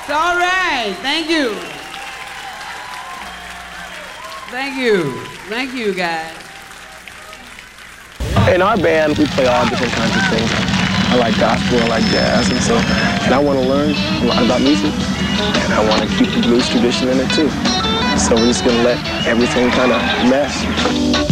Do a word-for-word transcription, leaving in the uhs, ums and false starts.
It's all right. Thank you. Thank you. Thank you, guys. In our band, we play all different kinds of things. I like gospel, I like jazz, and so, and I want to learn a lot about music, and I want to keep the blues tradition in it too. So we're just going to let everything kind of mesh.